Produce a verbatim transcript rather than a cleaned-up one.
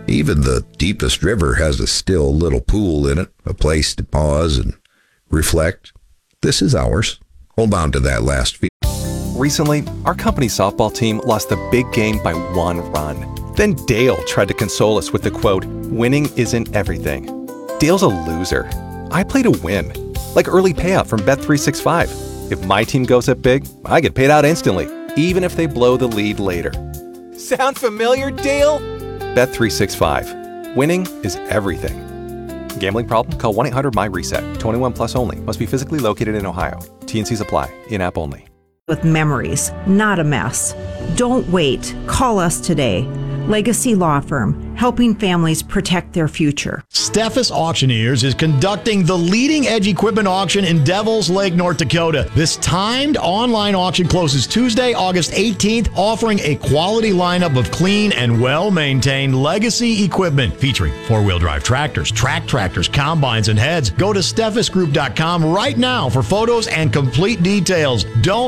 Even the deepest river has a still little pool in it, a place to pause and reflect. This is ours. Hold on to that last feet. Recently, our company softball team lost the big game by one run. Then Dale tried to console us with the quote, "Winning isn't everything." Dale's a loser. I play to win. Like early payout from Bet three sixty-five. If my team goes up big, I get paid out instantly, even if they blow the lead later. Sound familiar, Dale? Bet three sixty-five. Winning is everything. Gambling problem? Call one eight hundred M Y RESET. twenty-one plus only. Must be physically located in Ohio. T and Cs apply. In-app only. With memories, not a mess. Don't wait. Call us today. Legacy Law Firm, helping families protect their future. Steffes Auctioneers is conducting the leading edge equipment auction in Devils Lake, North Dakota. This timed online auction closes Tuesday, August eighteenth, offering a quality lineup of clean and well-maintained legacy equipment featuring four-wheel drive tractors, track tractors, combines, and heads. Go to steffes group dot com right now for photos and complete details. Don't